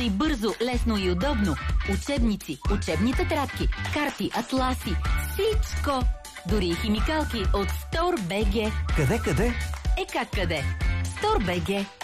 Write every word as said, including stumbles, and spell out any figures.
Поръчай бързо, лесно и удобно. Учебници, учебни тетрадки, карти, атласи, всичко. Дори и химикалки от Store точка би джи. Къде, къде? Е как къде? Store точка би джи.